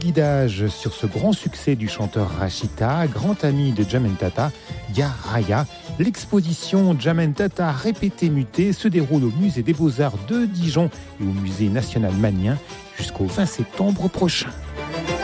Guidage sur ce grand succès du chanteur Rachita, grand ami de Jamel Tata, Ya Raya. L'exposition Jamel Tata répété muté se déroule au musée des Beaux-Arts de Dijon et au musée national Magnien jusqu'au 20 septembre prochain.